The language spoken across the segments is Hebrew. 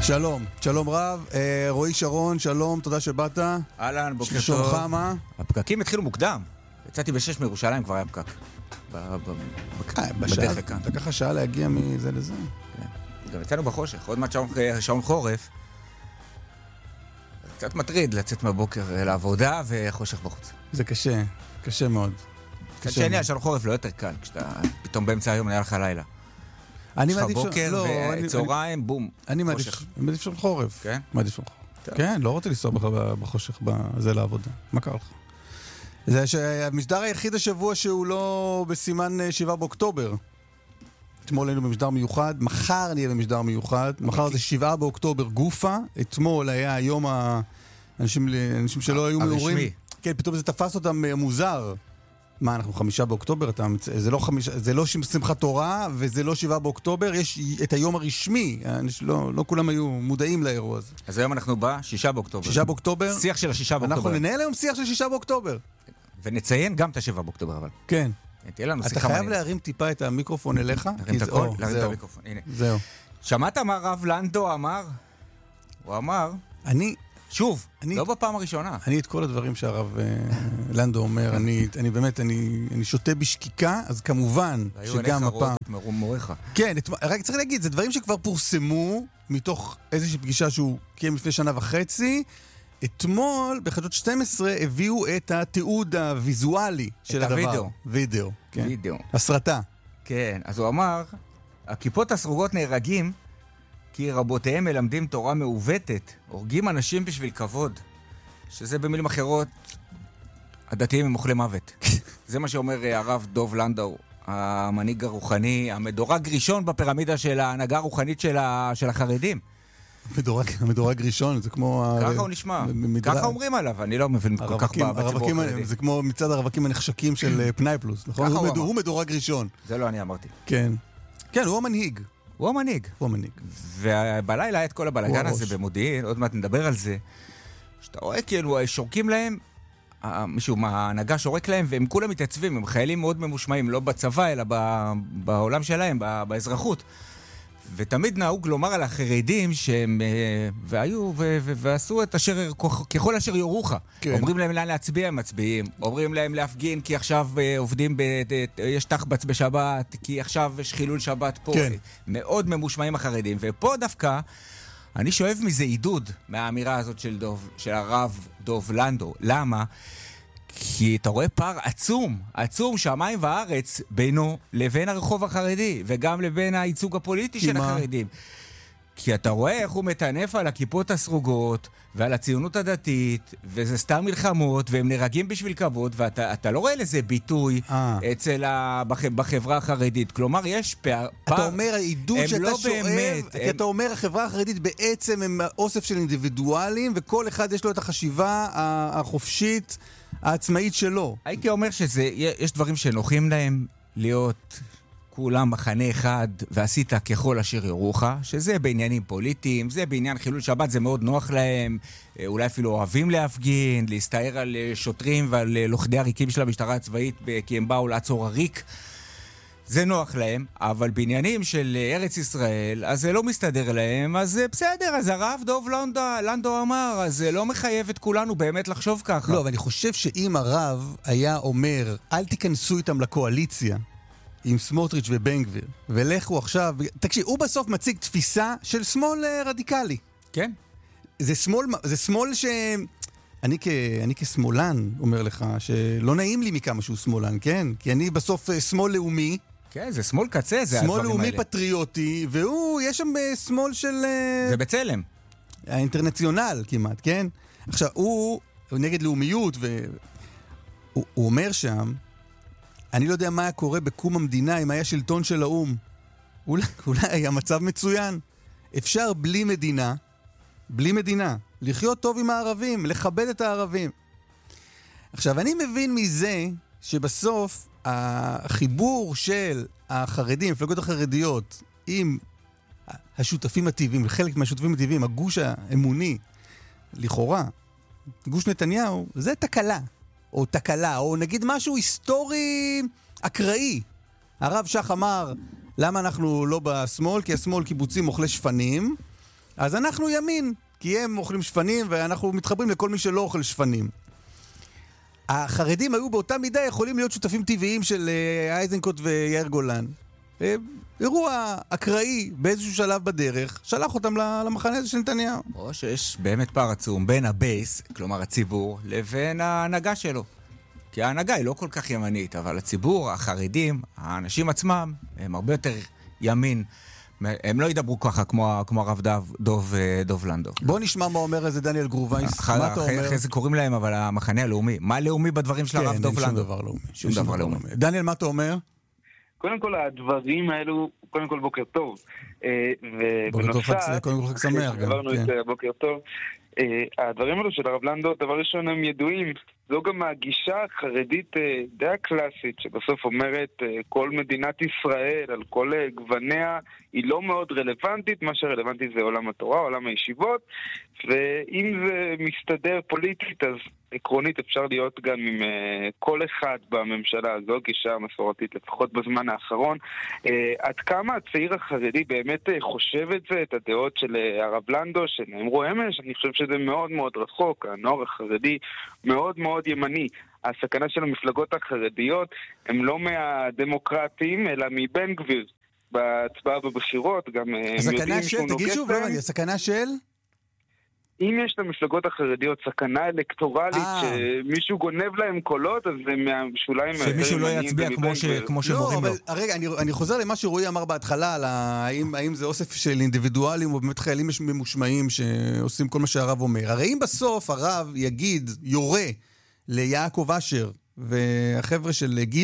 שלום, שלום רב, רועי שרון, שלום, תודה שבאת. אהלן, בוקר טוב. שלומך, מה? הפקקים התחילו מוקדם. יצאתי ב-6 מירושלים, כבר היה פקק. בדרך לכאן. לקח לך שעה להגיע מזה לזה. גם יצאנו בחושך, עוד מעט שעון חורף. קצת מטריד לצאת מהבוקר לעבודה וחושך בחוץ. זה קשה, קשה מאוד. קצת שני, השעון חורף לא יותר קל, כשאתה פתאום באמצע היום נהיה לך לילה. אני יש לך מעדיף בוקר וצהריים, בום, אני חושך. מעדיף שעון חורף. כן? מעדיף שעון חורף. כן, לא רוצה לנסוע בחושך בזה לעבודה. מה קרה לך? זה המשדר היחיד השבוע שהוא לא בסימן 7 באוקטובר. אתמול היינו במשדר מיוחד, מחר נהיה במשדר מיוחד, מחר זה 7 באוקטובר גופה, אתמול היה היום האנשים שלא היו מעורים. הרשמי. כן, פתאום זה תפס אותם מוזר. מה, אנחנו 5 באוקטובר? זה לא שמחת תורה וזה לא 7 באוקטובר, יש את היום הרשמי, לא כולם היו מודעים לאירוע הזה. אז היום אנחנו ב-6 באוקטובר. 6 באוקטובר? שיח של ה-6 באוקטובר. אנחנו ננהל היום שיח של 6 באוקטובר. ונציין גם את ה-7 באוקטובר, אבל. כן. תהיה לנו אתה שיחה חייב מעניינת. להרים טיפה את המיקרופון אליך. להרים את הכל, להרים את המיקרופון, הנה. זהו. שמעת מה רב לנדו אמר? הוא אמר, שוב, לא בפעם הראשונה. אני את כל הדברים שהרב לנדו אומר, אני באמת, אני שותה בשקיקה, אז כמובן שגם הפעם... מוריך. כן, רק צריך להגיד, זה דברים שכבר פורסמו מתוך איזושהי פגישה שהוא קיים לפני שנה וחצי. אתמול, בחדשות 12, הביאו את התיעוד הוויזואלי של הדבר. את הוידאו. וידאו, כן. וידאו. הסרטה. כן, אז הוא אמר, הכיפות הסרוגות נהרגים, כי רבותיהם מלמדים תורה מעוותת, הורגים אנשים בשביל כבוד. שזה במילים אחרות, הדתיים הם אוכלי מוות. זה מה שאומר הרב דוב לנדאו, המנהיג הרוחני, המדורג ראשון בפירמידה של ההנהגה הרוחנית של החרדים. מדורג ראשון, זה כמו... ככה הוא נשמע, ככה אומרים עליו, אני לא מבין כל כך בציבור החרדי. זה כמו מצד הרווקים הנחשקים של פנאי פלוס, נכון? הוא מדורג ראשון. זה לא אני אמרתי. כן. כן, הוא המנהיג. הוא המנהיג. ובלילה היה את כל הבלגן הזה במודיעין, עוד מעט נדבר על זה, שאתה רואה כאילו שורקים להם, מישהו מההנהגה שורק להם, והם כולם מתייצבים, הם חיילים מאוד ממושמעים, לא בצבא, אלא בעולם שלהם, באזרחות. ותמיד נהוג לומר על החרדים שהם והיו ועשו את אשר ככל אשר יורוך. כן. אומרים להם לאן להצביע, הם מצביעים. אומרים להם להפגין כי עכשיו עובדים יש תחבץ בשבת, כי עכשיו יש חילול שבת פה. כן. מאוד ממושמעים החרדים. ופה דווקא אני שואב מזה עידוד מהאמירה הזאת של הרב דוב לנדו. למה? כי אתה רואה פער עצום שהמים והארץ בינו לבין הרחוב החרדי, וגם לבין הייצוג הפוליטי של החרדים. כי אתה רואה איך הוא מטנף על הכיפות הסרוגות, ועל הציונות הדתית, וזה סתם מלחמות, והם נרגים בשביל כבוד, ואתה לא רואה לזה ביטוי בחברה החרדית. כלומר, יש פער. אתה אומר, העידוד שאתה שואב, כי אתה אומר, החברה החרדית בעצם הם אוסף של אינדיבידואלים, וכל אחד יש לו את החשיבה החופשית, העצמאית שלו. הייתי אומר שיש דברים שנוחים להם להיות כולם מחנה אחד ועשית ככל אשר יורוך, שזה בעניינים פוליטיים, זה בעניין חילול שבת, זה מאוד נוח להם, אולי אפילו אוהבים להפגין, להסתער על שוטרים ועל לוכדי הריקים של המשטרה הצבאית, כי הם באו לעצור הריק. זה נוח להם, אבל בעניינים של ארץ ישראל, אז זה לא מסתדר להם, אז בסדר, אז הרב דוב לנדו אמר, אז זה לא מחייב את כולנו באמת לחשוב ככה. לא, ואני חושב שאם הרב היה אומר, אל תיכנסו איתם לקואליציה, עם סמוטריץ' ובן גביר, ולכו עכשיו, תקשיב, הוא בסוף מציג תפיסה של שמאל רדיקלי. כן. זה שמאל ש... אני כשמאלן אומר לך, שלא נעים לי מכמה שהוא שמאלן, כן? כי אני בסוף שמאל לאומי. כן, זה שמאל קצה, זה הדברים האלה. שמאל לאומי פטריוטי, והוא, יש שם שמאל של... זה בצלם. האינטרנציונל כמעט, כן? עכשיו, הוא נגד לאומיות, והוא אומר שם, אני לא יודע מה היה קורה בקום המדינה אם היה שלטון של האום. אולי היה מצב מצוין. אפשר בלי מדינה, לחיות טוב עם הערבים, לכבד את הערבים. עכשיו, אני מבין מזה שבסוף החיבור של החרדים, מפלגות החרדיות, עם השותפים הטבעיים, חלק מהשותפים הטבעיים, הגוש האמוני, לכאורה, גוש נתניהו, זה תקלה, או נגיד משהו היסטורי אקראי. הרב שח אמר, למה אנחנו לא בשמאל? כי השמאל קיבוצים אוכלי שפנים, אז אנחנו ימין, כי הם אוכלים שפנים ואנחנו מתחברים לכל מי שלא אוכל שפנים. החרדים היו באותה מידה יכולים להיות שותפים טבעיים של אייזנקוט ויאיר גולן. אירוע אקראי באיזשהו שלב בדרך, שלח אותם למחנה הזה של נתניהו. או שיש באמת פער עצום בין הבייס, כלומר הציבור, לבין ההנהגה שלו. כי ההנהגה היא לא כל כך ימנית, אבל הציבור, החרדים, האנשים עצמם, הם הרבה יותר ימין. הם לא ידברו ככה כמו הרב דוב לנדו. בוא נשמע מה אומר איזה דניאל גרובייס. מה אתה אומר? אחרי זה קוראים להם, אבל המחנה הלאומי. מה לאומי בדברים של הרב דוב לנדו? שום דבר לאומי. דניאל, מה אתה אומר? קודם כל, הדברים האלו, קודם כל בוקר טוב. ובנוסף, קודם כל חג שמח גם. בוקר טוב. הדברים האלו של הרב לנדו, דבר ראשון הם ידועים. זו גם הגישה החרדית די הקלאסית, שבסוף אומרת כל מדינת ישראל, על כל גווניה, היא לא מאוד רלוונטית, מה שרלוונטי זה עולם התורה, עולם הישיבות, ואם זה מסתדר פוליטית, אז עקרונית אפשר להיות גם עם כל אחד בממשלה הזו, גישה מסורתית לפחות בזמן האחרון. עד כמה הצעיר החרדי באמת חושב את זה, את הדעות של הרב לנדו, שנאמרו אמש, אני חושב שזה מאוד מאוד רחוק, הנוער החרדי מאוד מאוד ימני. הסכנה של המפלגות החרדיות הם לא מהדמוקרטים, אלא מבן גביר. בהצבעה בבחירות, גם הסכנה של, תגיד שוב, הסכנה של? אם יש למפלגות החרדיות סכנה אלקטורלית שמישהו גונב להם קולות, אז זה מהשוליים... שמישהו לא יצביע כמו שמורים לו. לא, אבל רגע, אני חוזר למה שרועי אמר בהתחלה, על האם זה אוסף של אינדיבידואלים או באמת חיילים ממושמעים שעושים כל מה שהרב אומר. הרי אם בסוף הרב יגיד, יורה ליעקב אשר והחבר'ה של ג'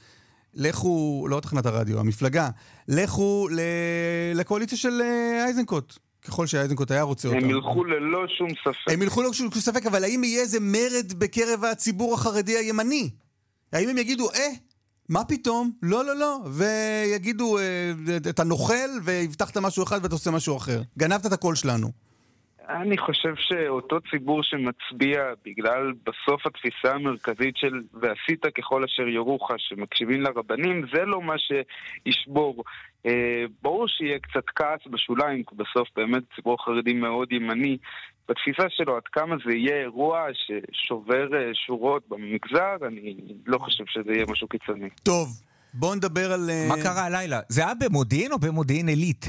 לכו, לא תחנת הרדיו, המפלגה, לכו לקואליציה של אייזנקוט. ככל שהאייזנקוט היה רוצה אותם. הם ילכו ללא שום ספק. הם ילכו ללא שום ספק, אבל האם יהיה איזה מרד בקרב הציבור החרדי הימני? האם הם יגידו, מה פתאום? לא, לא, לא. ויגידו, אתה נוכל והבטחת משהו אחד ואתה עושה משהו אחר. גנבת את הקול שלנו. אני חושב שאותו ציבור שמצביע בגלל בסוף התפיסה המרכזית של ועשית ככל אשר יורוך, שמקשיבים לרבנים, זה לא מה שישבור. ברור שיהיה קצת כעס בשוליים, כי בסוף באמת ציבור חרדי מאוד ימני בתפיסה שלו, עד כמה זה יהיה אירוע ששובר שורות במגזר, אני לא חושב שזה יהיה משהו קיצוני. טוב, בואו נדבר על... מה קרה הלילה? זה היה במודיעין או במודיעין עילית?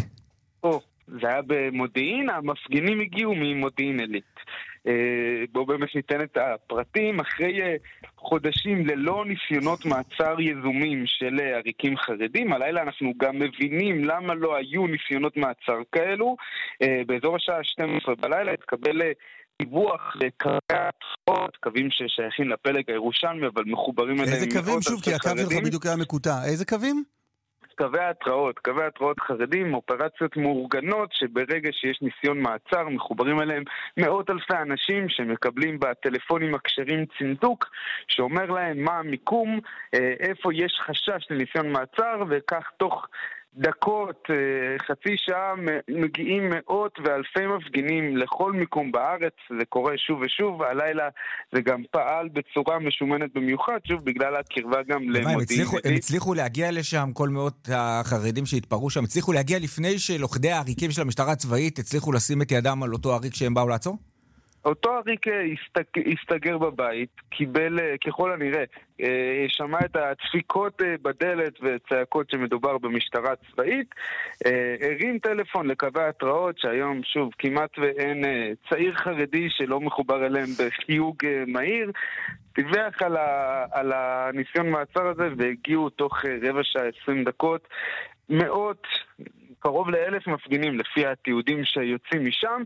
זה היה במודיעין, המפגינים הגיעו ממודיעין עילית. בואו באמת ניתן את הפרטים. אחרי חודשים ללא ניסיונות מעצר יזומים של עריקים חרדים, הלילה אנחנו גם מבינים למה לא היו ניסיונות מעצר כאלו. באזור השעה 12 בלילה התקבל דיווח לקווי התראות, קווים ששייכים לפלג הירושלמי, אבל מחוברים אליהם... איזה קווים? שוב, כי הקו שלך בדיוק היה מקוטע. איזה קווים? קווי התראות חרדים, אופרציות מאורגנות שברגע שיש ניסיון מעצר מחוברים אליהם מאות אלפי אנשים שמקבלים בטלפונים הכשרים צנתוק שאומר להם מה המיקום, איפה יש חשש לניסיון מעצר, וכך תוך דקות, חצי שעה מגיעים מאות ואלפי מפגינים לכל מקום בארץ. זה קורה שוב ושוב, והלילה זה גם פעל בצורה משומנת במיוחד, שוב בגלל הקרבה גם למודיעין. הם הצליחו להגיע לשם, כל מאות החרדים שהתפרעו שם, הצליחו להגיע לפני שלוכדי העריקים של המשטרה הצבאית הצליחו לשים את ידם על אותו עריק שהם באו לעצור? אותו עריק הסתגר בבית, קיבל ככל הנראה, שמע את הדפיקות בדלת וצעקות שמדובר במשטרה צבאית, הרים טלפון לקווי התראות, שהיום שוב כמעט ואין צעיר חרדי שלא מחובר אליהם בחיוג מהיר, דיווח על הניסיון מעצר הזה, והגיעו תוך רבע שעה 20 דקות מאות, קרוב ל1,000 מפגינים לפי התיעודים שיוצאים משם.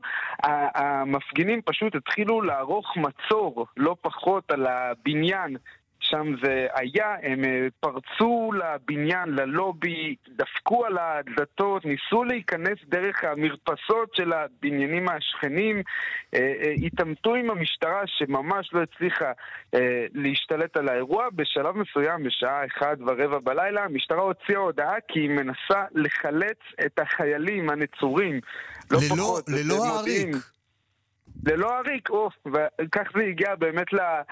המפגינים פשוט התחילו לערוך מצור לא פחות על הבניין, שם זה היה, הם פרצו לבניין, ללובי, דפקו על הדלתות, ניסו להיכנס דרך המרפסות של הבניינים השכנים, התעמתו עם המשטרה שממש לא הצליחה להשתלט על האירוע. בשלב מסוים, בשעה 1:15 בלילה, המשטרה הוציאה הודעה כי היא מנסה לחלץ את החיילים הנצורים. ללא העריק. ללא עריק, וכך זה הגיע באמת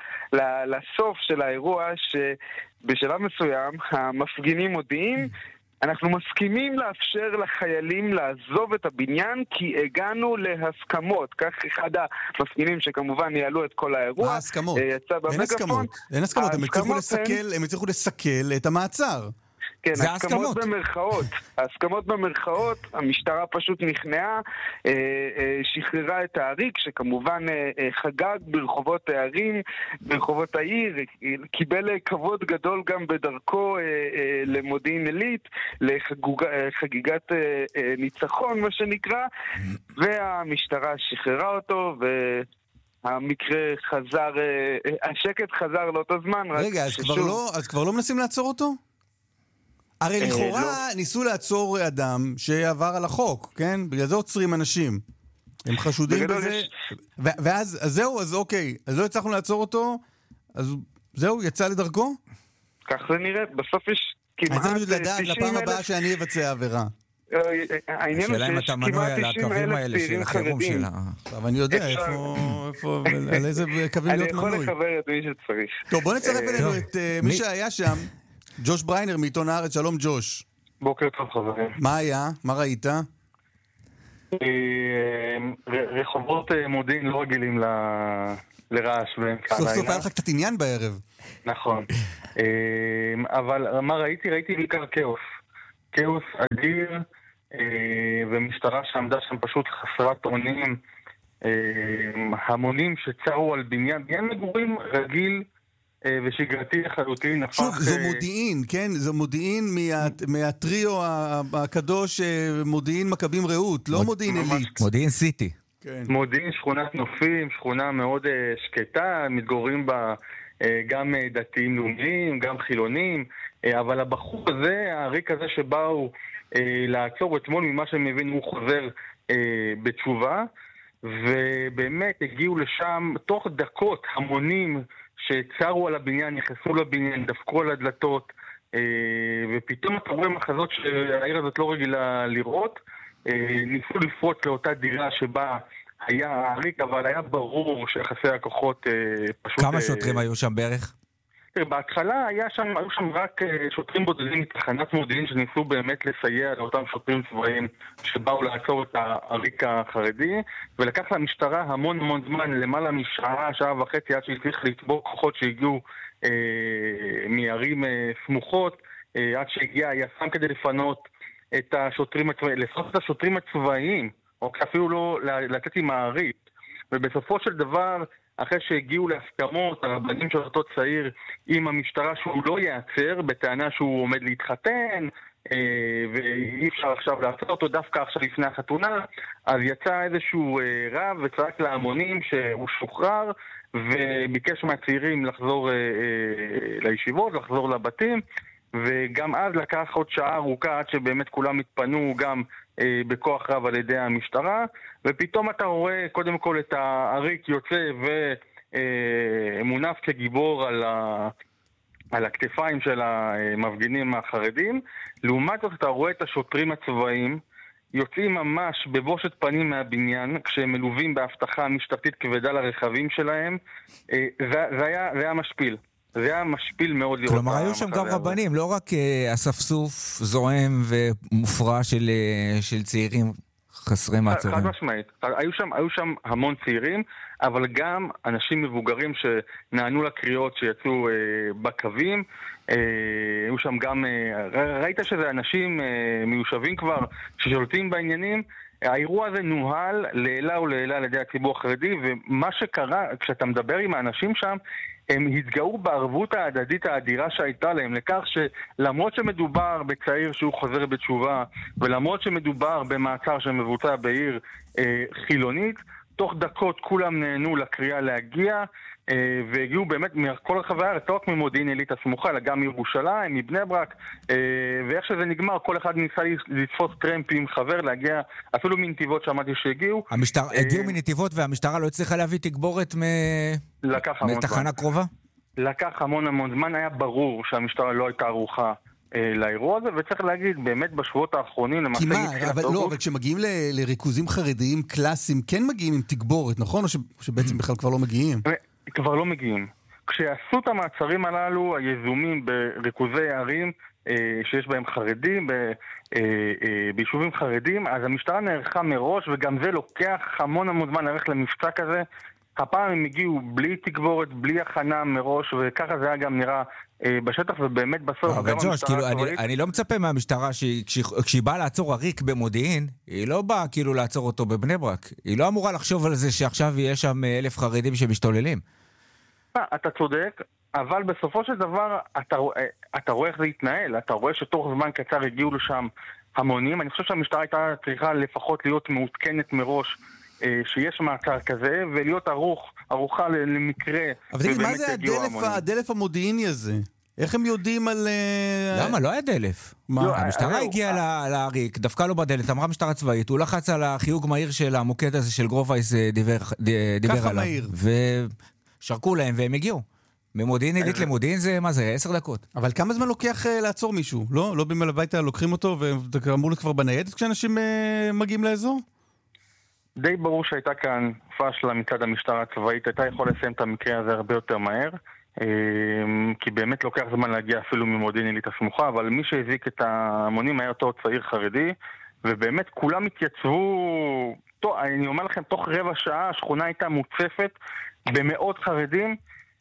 לסוף של האירוע, שבשלב מסוים המפגינים מודיעים אנחנו מסכימים לאפשר לחיילים לעזוב את הבניין כי הגענו להסכמות. כך אחד המפגינים שכמובן ניהלו את כל האירוע. ההסכמות. אין הסכמות. הם הצליחו לסכל את המעצר. כן, ההסכמות במרכאות, המשטרה פשוט נכנעה, שחררה את העריק, שכמובן חגג ברחובות הערים, ברחובות העיר, קיבל כבוד גדול גם בדרכו למודיעין עילית, לחגיגת ניצחון, מה שנקרא, והמשטרה שחררה אותו, המקרה חזר, השקט חזר לאותו זמן. רגע, אז כבר לא מנסים לעצור אותו? הרי לכאורה ניסו לעצור אדם שעבר על החוק, כן? בגלל זה עוצרים אנשים. הם חשודים בזה. ואז, זהו, אז אוקיי. אז לא הצלחנו לעצור אותו, אז זהו, יצא לדרכו? כך זה נראה. בסוף יש כמעט 90,000... אני צריך לדעת לפעם הבאה שאני אבצע עבירה. העניין הוא שיש כמעט 90,000 צעירים חרדים. אבל אני יודע איפה, על איזה קווים להיות מנוי. אני יכול לחבר את מי שצריך. טוב, בוא נצרף אלינו את מי שהיה שם. ג'וש בריינר מעיתון הארץ, שלום ג'וש. בוקר טוב חברים. מה היה? מה ראית? רחובות מודיעין לא רגילים לרעש באמצע הלילה. סוף סוף היה לך קצת עניין בערב. נכון. אבל מה ראיתי? ראיתי בעיקר כאוס. כאוס אדיר, ומשטרה שעמדה שם פשוט חסרת אונים. המונים שצרו על בניין מגורים רגיל, ושגרתי לחלוטין. שוב, זו מודיעין, כן? זו מודיעין מהטריו הקדוש, מודיעין מכבים רעות, לא מודיעין עילית. מודיעין סיטי. מודיעין, שכונת נופים, שכונה מאוד שקטה, מתגוררים בה גם דתיים לאומיים, גם חילונים, אבל הבחור הזה, העריק הזה שבאו לעצור אתמול, ממה שאני מבין, הוא חוזר בתשובה, ובאמת הגיעו לשם תוך דקות המונים שצרו על הבניין, נכנסו לבניין, דפקו על הדלתות, ופתאום אתה רואה מחזות שהעיר הזאת לא רגילה לראות, ניסו לפרוץ לאותה דירה שבה היה העריק, אבל היה ברור שיחסי הכוחות פשוט... כמה שוטרים היו שם בערך? בהתחלה היו שם רק שוטרים בודדים מתחנת מודיעין שניסו באמת לסייע לאותם שוטרים צבאיים שבאו לעצור את העריק החרדי, ולקח למשטרה המון זמן, למעלה משעה, שעה וחצי, עד שהצליח לתבור כוחות שהגיעו מערים סמוכות, עד שהגיע היס"מ כדי לפנות את השוטרים הצבאיים, לפנות את השוטרים הצבאיים, או אפילו לא לצאת עם העריק. ובסופו של דבר, אחרי שהגיעו להסכמות, הרבנים של אותו צעיר עם המשטרה שהוא לא ייעצר, בטענה שהוא עומד להתחתן, ואי אפשר עכשיו לעצור אותו דווקא עכשיו לפני החתונה, אז יצא איזשהו רב וצעק להמונים שהוא שוחרר, וביקש מהצעירים לחזור לישיבות, לחזור לבתים, וגם אז לקח עוד שעה ארוכה עד שבאמת כולם התפנו גם בכוח רב על ידי המשטרה, ופתאום אתה רואה קודם כל את העריק יוצא ומונף כגיבור על הכתפיים של המפגינים החרדים. לעומת זאת אתה רואה את השוטרים הצבאיים יוצאים ממש בבושת פנים מהבניין כשהם מלווים בהבטחה משטרתית כבדה לרכבים שלהם. זה היה משפיל. זה היה משפיל מאוד לראות. כלומר, היו שם גם רבנים, לא רק אספסוף זועם ומופרע של צעירים חסרי מעצורים. חד משמעית. היו שם המון צעירים, אבל גם אנשים מבוגרים שנענו לקריאות שיצאו בקווים. היו שם גם, ראית שזה אנשים מיושבים כבר ששולטים בעניינים. האירוע הזה נוהל לעילה ולעילה על ידי הציבור החרדי, ומה שקרה, כשאתה מדבר עם האנשים שם, הם התגאו בערבות ההדדית האדירה שהייתה להם, לכך שלמרות שמדובר בצעיר שהוא חוזר בתשובה, ולמרות שמדובר במעצר שמבוצע בעיר חילונית, תוך דקות כולם נהנו לקריאה להגיע, והגיעו באמת מכל רחבי הארץ, לא רק ממודיעין עילית הסמוכה, אלא גם מירושלים, מבני ברק, ואיך שזה נגמר, כל אחד ניסה לתפוס טרמפ עם חבר, להגיע אפילו מנתיבות שמעתי שהגיעו. הגיעו מנתיבות והמשטרה לא הצליחה להביא תגבורת מתחנה קרובה? לקח המון זמן, היה ברור שהמשטרה לא הייתה ערוכה לאירוע הזה, וצריך להגיד, באמת בשבועות האחרונים, למעשה אבל כשמגיעים לריכוזים חרדיים קלאסיים, כן מגיעים עם תגבורת, נכון? או שבעצם בכלל כבר לא מגיעים? כבר לא מגיעים. כשעשו את המעצרים הללו, היזומים בריכוזי הערים, שיש בהם חרדים, ביישובים חרדים, אז המשטרה נערכה מראש, וגם זה לוקח המון זמן לערך למבצע כזה. הפעם הם הגיעו בלי תגבורת, בלי הכנה מראש, וככה זה היה גם נראה בשטח, ובאמת בסוף אבל ג'וש, כאילו, אני לא מצפה מהמשטרה כשהיא באה לעצור עריק במודיעין, היא לא באה כאילו לעצור אותו בבני ברק. היא לא אמורה לחשוב על זה שעכשיו יהיה שם 1,000 חרדים שמשתוללים. אתה צודק, אבל בסופו של דבר אתה רואה איך זה יתנהל, אתה רואה שתוך זמן קצר הגיעו לשם המונים. אני חושב שהמשטרה הייתה צריכה לפחות להיות מעודכנת מראש שיש מעצר כזה, ולהיות ערוכה למקרה. אבל תגיד, מה זה הדלף המודיעיני הזה? איך הם יודעים על... למה? לא היה דלף. המשטרה הגיעה לעריק, דווקא לא בדלת, אמרה משטרה צבאית, הוא לחץ על החיוג מהיר של המוקד הזה של גרובייס דיבר עליו. ושרקו להם והם הגיעו. ממודיעין עילית למודיעין זה, מה זה, 10 דקות. אבל כמה זמן לוקח לעצור מישהו? לא באים על הביתה, לוקחים אותו, ואמרו לי כבר בניידת כשאנשים מגיעים לאזור? די ברור שהייתה כאן פשלה מצד המשטרה הצבאית, הייתה יכול לסיים את המקרה הזה הרבה יותר מהר, כי באמת לוקח זמן להגיע אפילו ממודיעין עילית הסמוכה, אבל מי שהזיק את המונים היה אותו צעיר חרדי, ובאמת כולם התייצבו, אני אומר לכם, תוך רבע שעה השכונה הייתה מוצפת במאות חרדים,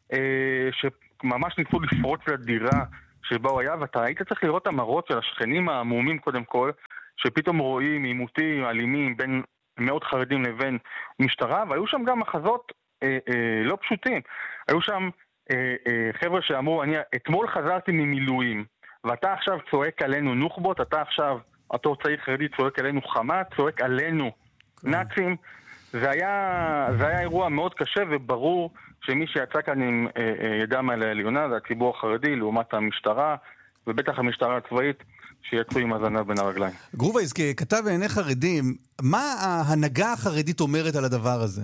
שממש ניסו לפרוץ לדירה שבה הוא היה, ואתה היית צריך לראות את המראות של השכנים המומים קודם כל, שפתאום רואים עימותים אלימים בין מאות חרדים לבין משטרה, והיו שם גם מחזות לא פשוטים. היו שם חבר'ה שאמרו, אני אתמול חזרתי ממילואים, ואתה עכשיו צועק עלינו נוח'בות, אתה עכשיו, אותו צעיר חרדי צועק עלינו חמה, צועק עלינו נאצים. זה היה אירוע מאוד קשה, וברור שמי שיצא כאן עם ידם על העליונה זה הציבור החרדי לעומת המשטרה, ובטח המשטרה הצבאית שיצאו עם הזנב בין הרגליים. גרובייס, ככתב בעיני חרדים, מה ההנהגה החרדית אומרת על הדבר הזה?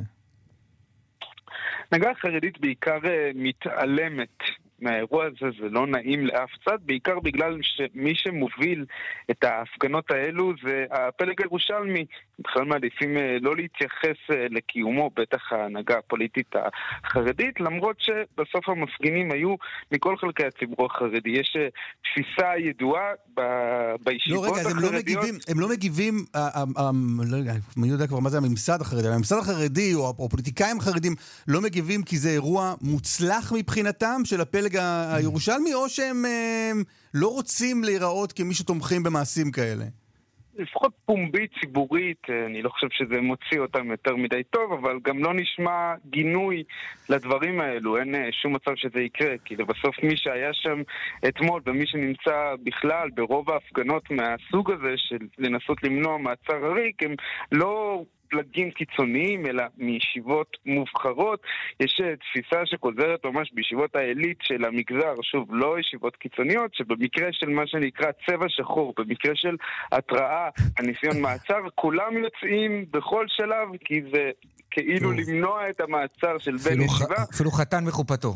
ההנהגה החרדית בעיקר מתעלמת מהאירוע הזה, זה לא נעים לאף צד, בעיקר בגלל שמי שמוביל את ההפגנות האלו זה הפלג הירושלמי. בכלל מעדיפים לא להתייחס לקיומו, בטח ההנהגה הפוליטית החרדית, למרות שבסוף המפגינים היו מכל חלקי הציבור החרדי. יש תפיסה ידועה בישיבות החרדיות. הם לא מגיבים, לא יודע, אני יודע כבר מה זה הממסד החרדי, הממסד החרדי או פוליטיקאים חרדים לא מגיבים כי זה אירוע מוצלח מבחינתם של הפלג הירושלמי, או שהם לא רוצים להיראות כמי שתומכים במעשים כאלה? לפחות פומבית, ציבורית, אני לא חושב שזה מוציא אותם יותר מדי טוב, אבל גם לא נשמע גינוי לדברים האלו, אין שום מצב שזה יקרה, כי בסוף מי שהיה שם אתמול ומי שנמצא בכלל ברוב ההפגנות מהסוג הזה של לנסות למנוע מעצר עריק, הם לא פלגים קיצוניים, אלא מישיבות מובחרות. יש תפיסה שחוזרת ממש בישיבות העילית של המגזר, שוב, לא ישיבות קיצוניות, שבמקרה של מה שנקרא צבע שחור, במקרה של התראה, הניסיון מעצר, כולם יוצאים בכל שלב, כי זה כאילו למנוע את המעצר של בן ישיבה. אפילו חתן מחופתו.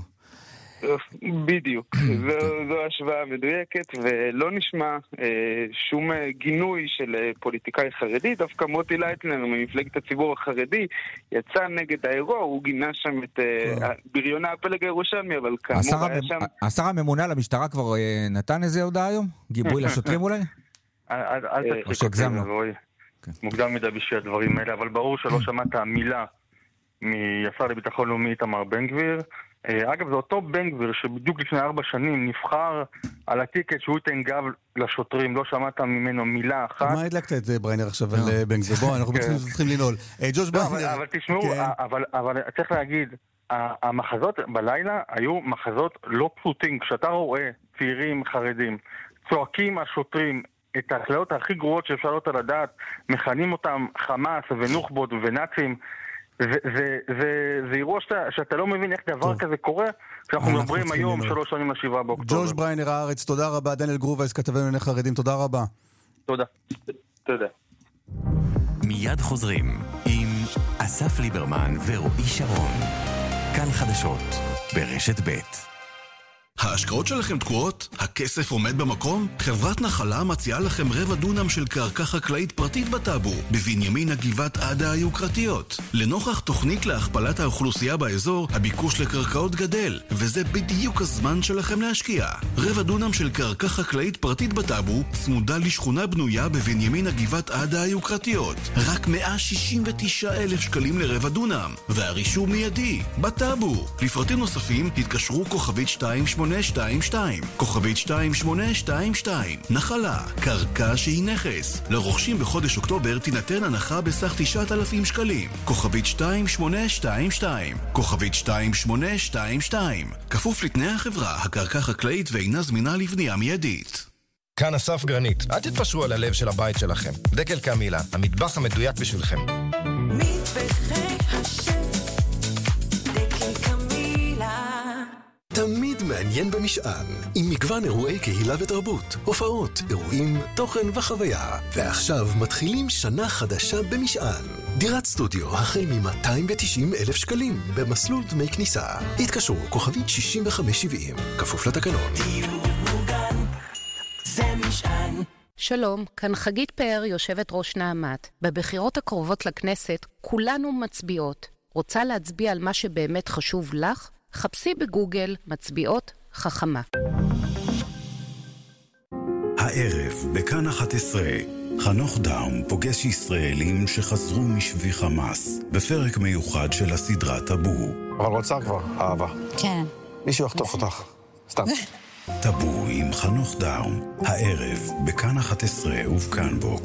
בדיוק, זו השוואה מדויקת, ולא נשמע שום גינוי של פוליטיקאי חרדי. דווקא מוטי לייטנר ממפלגת הציבור החרדי יצא נגד האירוע, הוא גינה שם את בריונה הפלג הירושלמי, אבל כאמור היה שם... השר הממונה למשטרה כבר נתן איזה הודעה היום? גיבוי לשוטרים אולי? אל תצחיק אותי, רואי. מוקדם מדי בשביל הדברים האלה, אבל ברור שלא שמעת מילה מהשר לביטחון לאומי איתמר בן גביר. אגב, זה אותו בן גביר שבדיוק לפני 4 שנים נבחר על הטיקט שהוא ייתן גב לשוטרים, לא שמעת ממנו מילה אחת. מה הדלקת את זה בריינר עכשיו על בן גביר? בוא, אנחנו צריכים לנעול. ג'וש בריינר. אבל תשמעו, אבל צריך להגיד, המחזות בלילה היו מחזות לא פשוטים. כשאתה רואה צעירים חרדים צועקים השוטרים את ההכללות הכי גרועות שאפשר להיות על הדעת, מכנים אותם חמאס ונוח'בות ונאצים, זה אירוע שאתה לא מבין איך דבר כזה קורה, כשאנחנו מדברים היום 3 שנים ל7 באוקטובר. ג'וש בריינר הארץ, תודה רבה. דניאל גרובייס, כתבנו לענייני חרדים, תודה רבה. תודה. מיד חוזרים עם אסף ליברמן ורועי שרון. כאן חדשות ברשת ב'. ההשקעות שלכם תקועות? הכסף עומד במקום? חברת נחלה מציעה לכם רבע דונם של קרקע חקלאית פרטית בטאבו, בבנימין הגבעת עדה היוקרתיות. לנוכח תוכנית להכפלת האוכלוסייה באזור, הביקוש לקרקעות גדל, וזה בדיוק הזמן שלכם להשקיע. רבע דונם של קרקע חקלאית פרטית בטאבו, צמודה לשכונה בנויה בבנימין הגבעת עדה היוקרתיות. רק 169,000 שקלים לרבע דונם, והרישום מיידי, בטאבו. לפרטים נוספים התקשרו כוכבית 2822, כוכבית 2822. נחלה, קרקע שהיא נכס. לרוכשים בחודש אוקטובר תינתן הנחה בסך 9,000 שקלים. כוכבית 2822, כוכבית 2822. כפוף לתנאי החברה, הקרקע חקלאית ואינה זמינה לבנייה מיידית. כאן אסף גרנית, אל תתפשרו על הלב של הבית שלכם. דקל קמילה, המטבח המדויק בשבילכם. מטבחי השף, דקל קמילה. תמיד מעניין במשען, עם מגוון אירועי קהילה ותרבות, הופעות, אירועים, תוכן וחוויה. ועכשיו מתחילים שנה חדשה במשען. דירת סטודיו החל מ-290,000 שקלים, במסלול דמי כניסה. התקשרו כוכבית 6570, כפוף לתקנון. שלום, כאן חגית פאר, יושבת ראש נעמת. בבחירות הקרובות לכנסת, כולנו מצביעות. רוצה להצביע על מה שבאמת חשוב לך? חפשי בגוגל מצביעות חכמה. הערב בכאן 11, חנוך דאום פוגש ישראלים שחזרו משבי חמאס, בפרק מיוחד של הסדרה טאבו. אבל רוצה כבר, אהבה. כן. מישהו יחטוף אותך. סתם. טאבו עם חנוך דאום, הערב בכאן 11 ובכאן בוקס.